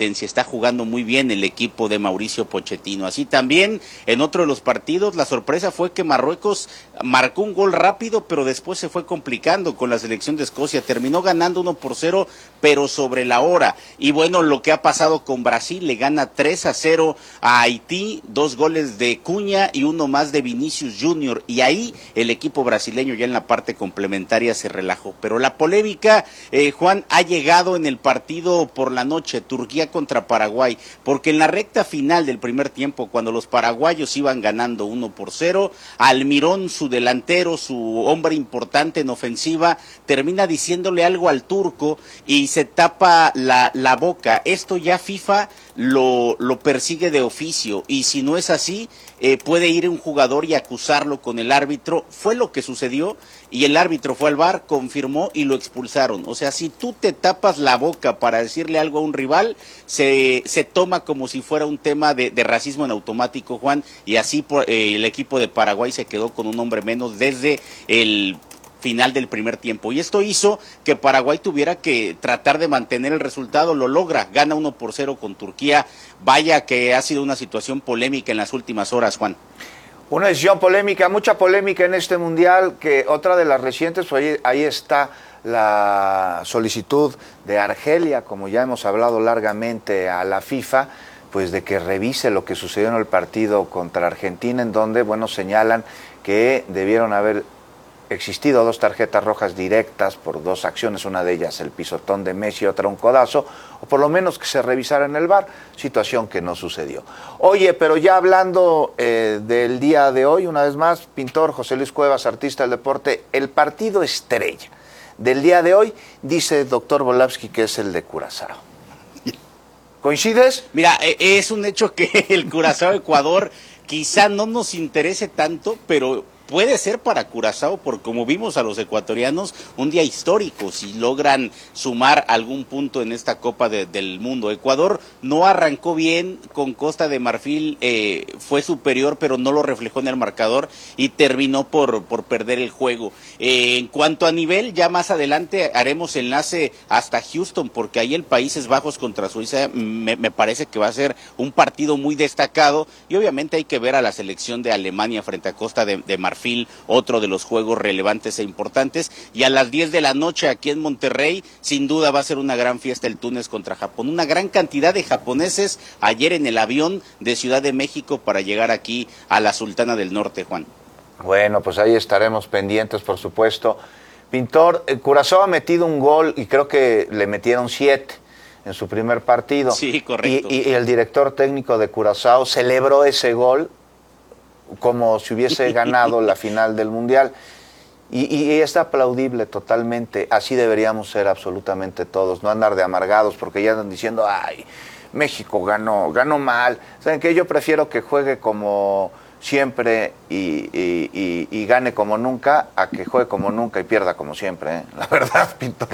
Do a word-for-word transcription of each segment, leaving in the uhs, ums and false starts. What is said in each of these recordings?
competencia. Está jugando muy bien el equipo de Mauricio Pochettino. Así también, en otro de los partidos, la sorpresa fue que Marruecos marcó un gol rápido, pero después se fue complicando con la selección de Escocia. Terminó ganando uno por cero, pero sobre la hora. Y bueno, lo que ha pasado con Brasil, le gana tres a cero a Haití, dos goles de Cuña y uno más de Vinicius Junior. Y ahí el equipo brasileño ya en la parte complementaria se relajó. Pero la polémica, eh, Juan, ha llegado en el partido por la noche, Turquía contra Paraguay, porque en la recta final del primer tiempo, cuando los paraguayos iban ganando uno por cero, Almirón, su delantero, su hombre importante en ofensiva, termina diciéndole algo al turco y se tapa la, la boca. Esto ya FIFA lo, lo persigue de oficio, y si no es así, eh, puede ir un jugador y acusarlo con el árbitro. Fue lo que sucedió, y el árbitro fue al V A R, confirmó y lo expulsaron. O sea, si tú te tapas la boca para decirle algo a un rival, se, se toma como si fuera un tema de, de racismo en automático, Juan, y así por, eh, el equipo de Paraguay se quedó con un hombre menos desde el final del primer tiempo, y esto hizo que Paraguay tuviera que tratar de mantener el resultado. Lo logra, gana uno por cero con Turquía. Vaya que ha sido una situación polémica en las últimas horas, Juan. Una decisión polémica, mucha polémica en este mundial, que otra de las recientes, pues ahí, ahí está la solicitud de Argelia, como ya hemos hablado largamente, a la FIFA, pues de que revise lo que sucedió en el partido contra Argentina, en donde, bueno, señalan que debieron haber existido dos tarjetas rojas directas por dos acciones, una de ellas el pisotón de Messi, otra un codazo, o por lo menos que se revisara en el V A R, situación que no sucedió. Oye, pero ya hablando eh, del día de hoy, una vez más, pintor José Luis Cuevas, artista del deporte, el partido estrella del día de hoy, dice el doctor Volavsky que es el de Curazao. ¿Coincides? Mira, es un hecho que el Curazao-Ecuador quizá no nos interese tanto, pero puede ser para Curazao, porque como vimos a los ecuatorianos, un día histórico si logran sumar algún punto en esta Copa de, del Mundo. Ecuador no arrancó bien con Costa de Marfil, eh, fue superior, pero no lo reflejó en el marcador y terminó por, por perder el juego. Eh, en cuanto a nivel, ya más adelante haremos enlace hasta Houston, porque ahí el Países Bajos contra Suiza me, me parece que va a ser un partido muy destacado, y obviamente hay que ver a la selección de Alemania frente a Costa de, de Marfil, otro de los juegos relevantes e importantes. Y a las diez de la noche aquí en Monterrey, sin duda va a ser una gran fiesta el Túnez contra Japón. Una gran cantidad de japoneses ayer en el avión de Ciudad de México para llegar aquí a la Sultana del Norte, Juan. Bueno, pues ahí estaremos pendientes, por supuesto. Pintor, el Curazao ha metido un gol y creo que le metieron siete en su primer partido. Sí, correcto. Y, y el director técnico de Curazao celebró ese gol como si hubiese ganado la final del Mundial. Y, y es aplaudible totalmente. Así deberíamos ser absolutamente todos, no andar de amargados porque ya andan diciendo, ay, México ganó, ganó mal. ¿Saben qué? Yo prefiero que juegue como siempre y, y, y, y gane como nunca, a que juegue como nunca y pierda como siempre, ¿eh? La verdad, pintor.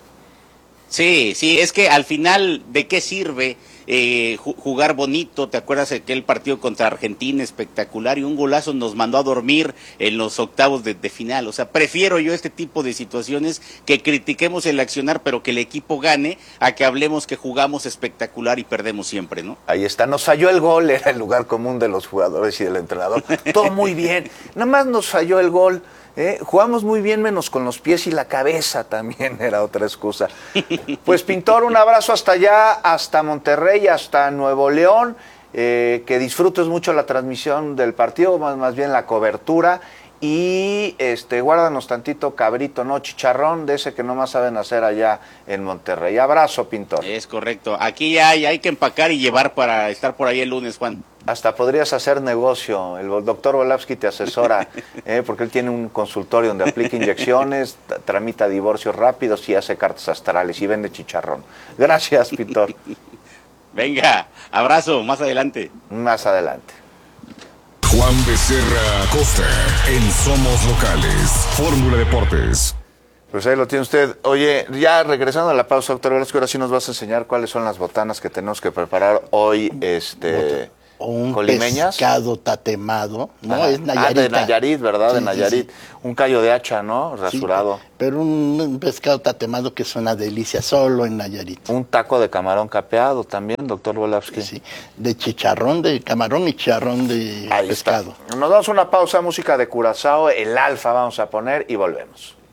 Sí, sí, es que al final, ¿de qué sirve eh, jugar bonito? ¿Te acuerdas de aquel partido contra Argentina espectacular y un golazo nos mandó a dormir en los octavos de, de final? O sea, prefiero yo este tipo de situaciones, que critiquemos el accionar, pero que el equipo gane, a que hablemos que jugamos espectacular y perdemos siempre, ¿no? Ahí está, nos falló el gol, era el lugar común de los jugadores y del entrenador. Todo muy bien, nada más nos falló el gol. ¿Eh? Jugamos muy bien menos con los pies y la cabeza también era otra excusa. Pues pintor, un abrazo hasta allá, hasta Monterrey, hasta Nuevo León, eh, que disfrutes mucho la transmisión del partido, más, más bien la cobertura, y este, guárdanos tantito cabrito, ¿no? Chicharrón de ese que nomás saben hacer allá en Monterrey. Abrazo, pintor. Es correcto, aquí hay, hay que empacar y llevar para estar por ahí el lunes, Juan. Hasta podrías hacer negocio, el doctor Volavsky te asesora, eh, porque él tiene un consultorio donde aplica inyecciones, tramita divorcios rápidos y hace cartas astrales y vende chicharrón. Gracias, pintor. Venga, abrazo, más adelante. Más adelante. Juan Becerra Acosta en Somos Locales, Fórmula Deportes. Pues ahí lo tiene usted. Oye, ya regresando a la pausa, doctor Velasco, ahora sí nos vas a enseñar cuáles son las botanas que tenemos que preparar hoy, este... o un colimeñas, pescado tatemado, ¿no? Ajá. Es Nayarit. Ah, de Nayarit, ¿verdad? Sí, de sí, Nayarit. sí. Un callo de hacha, ¿no? Rasurado. Sí, pero un, un pescado tatemado que es una delicia, solo en Nayarit. Un taco de camarón capeado también, doctor Volavsky. Sí, de chicharrón de camarón y chicharrón de Ahí pescado. está. Nos damos una pausa, música de Curazao, el Alfa vamos a poner y volvemos.